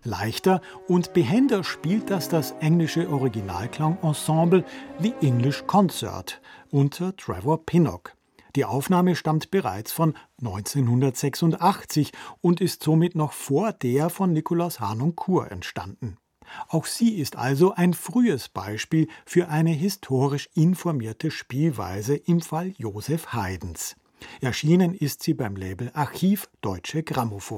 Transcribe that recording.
Leichter und behender spielt das englische Originalklangensemble The English Concert unter Trevor Pinnock. Die Aufnahme stammt bereits von 1986 und ist somit noch vor der von Nikolaus Harnoncourt entstanden. Auch sie ist also ein frühes Beispiel für eine historisch informierte Spielweise im Fall Joseph Haydns. Erschienen ist sie beim Label Archiv Deutsche Grammophon.